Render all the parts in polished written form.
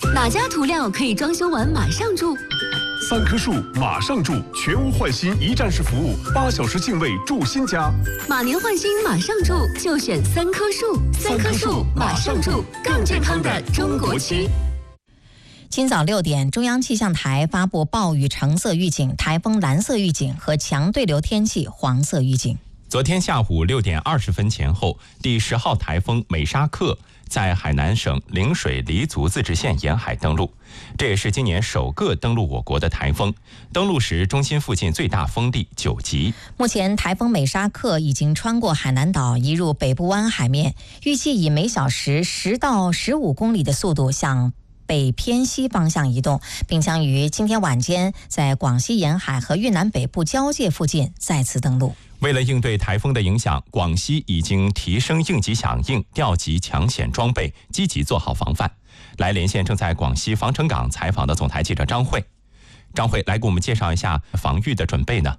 哪家涂料可以装修完马上住 ？3棵树马上住，全屋换新一站式服务，8小时净位住新家。 马年换新马上住，就选3棵树。3棵树马上住，更健康的中国区。 今早6点，中央气象台发布暴雨橙色预警、台风蓝色预警和强对流天气黄色预警。 昨天下午6点20分前后，第10号台风美沙克在海南省陵水黎族自治县沿海登陆，这也是今年首个登陆我国的台风。登陆时，中心附近最大风力9级。 目前，台风美沙克已经穿过海南岛，移入北部湾海面，预计以每小时10到15公里的速度向北偏西方向移动，并将于今天晚间在广西沿海和越南北部交界附近再次登陆。 为了应对台风的影响，广西已经提升应急响应，调集抢险装备，积极做好防范。来连线正在广西防城港采访的总台记者张慧。张慧，来给我们介绍一下防御的准备呢？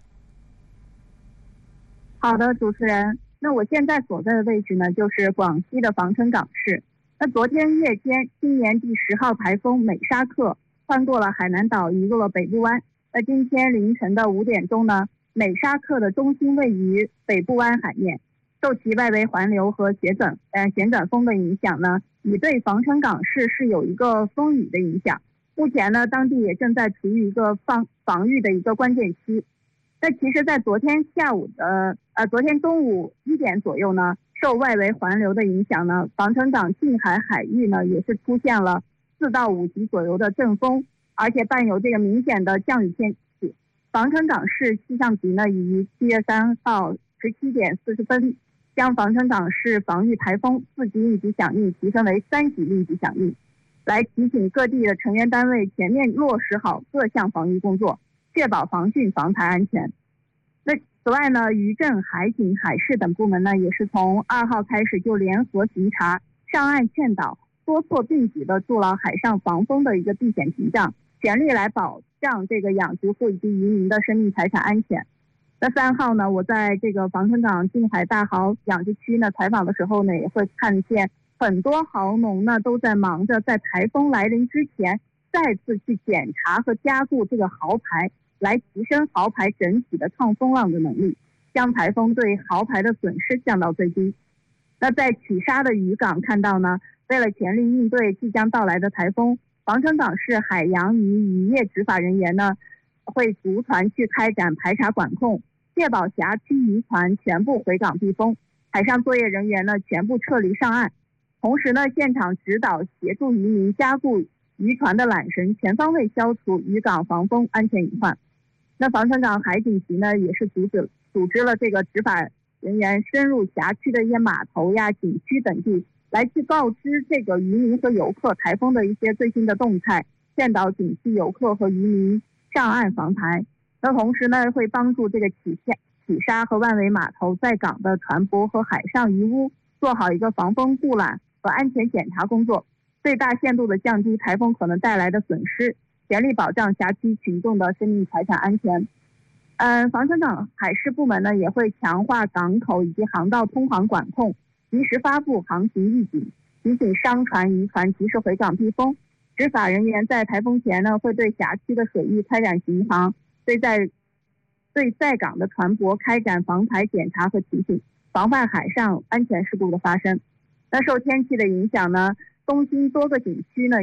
好的，主持人。那我现在所在的位置呢，就是广西的防城港市。那昨天夜间，今年第10号台风美沙克穿过了海南岛，移入了北部湾。那今天凌晨的5点钟呢，美沙克的中心位于北部湾海面，受其外围环流和旋转风的影响呢，已对防城港市是有一个风雨的影响。目前呢，当地也正在处于一个防御的一个关键期。那其实，在昨天中午1点左右呢，受外围环流的影响呢，防城港近海海域呢也是出现了4到5级左右的阵风，而且伴有这个明显的降雨天气。防城港市气象局呢，已于7月3号17点40分将防城港市防御台风4级应急响应提升为3级应急响应，来提醒各地的成员单位全面落实好各项防御工作，确保防汛防台安全。那此外呢，渔政、海警、海事等部门呢，也是从2号开始就联合巡查、上岸劝导，多措并举的筑牢海上防风的一个避险屏障，全力来保障这个养殖户以及渔民的生命财产安全。那3号呢，我在这个防城港近海大蚝养殖区呢采访的时候呢，也会看见很多蚝农呢都在忙着在台风来临之前再次去检查和加固这个蚝排，来提升蚝排整体的抗风浪的能力，将台风对蚝排的损失降到最低。那在曲沙的渔港看到呢，为了全力应对即将到来的台风，防城港市海洋渔业执法人员呢会逐船去开展排查管控，确保辖区渔船全部回港避风，海上作业人员呢全部撤离上岸。同时呢，现场指导协助渔民加固渔船的缆绳，全方位消除渔港防风安全隐患。那防城港海警局呢，也是组织了这个执法人员深入辖区的一些码头呀、景区等地，来去告知这个渔民和游客台风的一些最新的动态，劝导景区游客和渔民上岸防台。那同时呢，会帮助这个曲沙和万围码头在港的船舶和海上渔屋做好一个防风护栏和安全检查工作，最大限度的降低台风可能带来的损失，全力保障辖区群众的生命财产安全。防城港海事部门呢，也会强化港口以及航道通航管控，及时发布航行预警，提醒商船、渔船及时回港避风。执法人员在台风前呢，会对辖区的水域开展巡航，对在港的船舶开展防台检查和提醒，防范海上安全事故的发生。那受天气的影响呢，东京多个景区呢